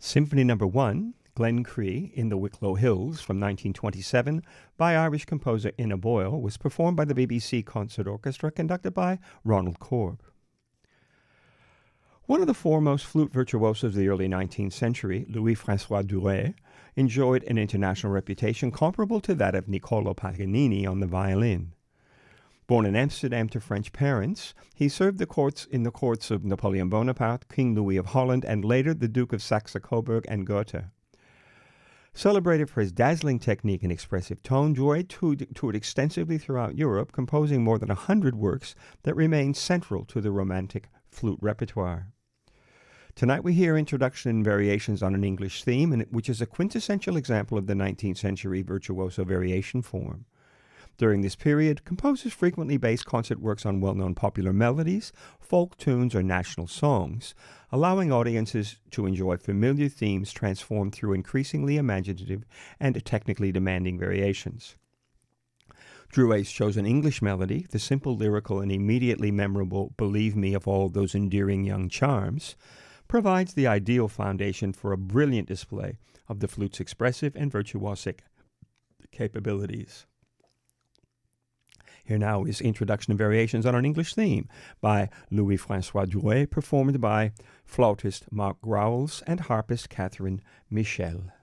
Symphony Number 1, Glen Cree in the Wicklow Hills from 1927 by Irish composer Ina Boyle was performed by the BBC Concert Orchestra conducted by Ronald Korb. One of the foremost flute virtuosos of the early 19th century, Louis-François Douay, enjoyed an international reputation comparable to that of Niccolò Paganini on the violin. Born in Amsterdam to French parents, he served in the courts of Napoleon Bonaparte, King Louis of Holland, and later the Duke of Saxe-Coburg and Goethe. Celebrated for his dazzling technique and expressive tone, Douay toured extensively throughout Europe, composing more than 100 works that remain central to the Romantic flute repertoire. Tonight we hear introduction and variations on an English theme, which is a quintessential example of the 19th century virtuoso variation form. During this period, composers frequently based concert works on well-known popular melodies, folk tunes, or national songs, allowing audiences to enjoy familiar themes transformed through increasingly imaginative and technically demanding variations. Drouet's chosen English melody, the simple, lyrical, and immediately memorable "Believe Me of All Those Endearing Young Charms," provides the ideal foundation for a brilliant display of the flute's expressive and virtuosic capabilities. Here now is Introduction and Variations on an English Theme by Louis-François Douay, performed by flautist Mark Growles and harpist Catherine Michel.